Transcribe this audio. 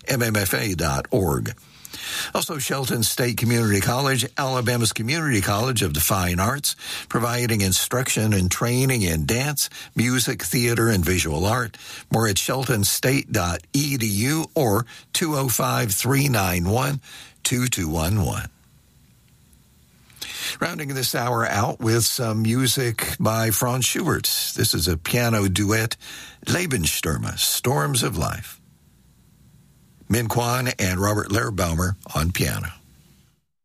mmfa.org. Also, Shelton State Community College, Alabama's community college of the fine arts, providing instruction and training in dance, music, theater, and visual art. More at sheltonstate.edu or 205-391-2211. Rounding this hour out with some music by Franz Schubert. This is a piano duet, Lebensstürme, Storms of Life. Min Kwan and Robert Lehrbaumer on piano.